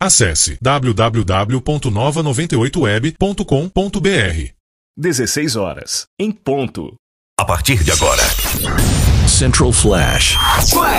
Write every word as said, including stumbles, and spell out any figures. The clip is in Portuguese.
Acesse w w w ponto nova noventa e oito web ponto com ponto b r. dezesseis horas, em ponto. A partir de agora, Central Flash. Flash!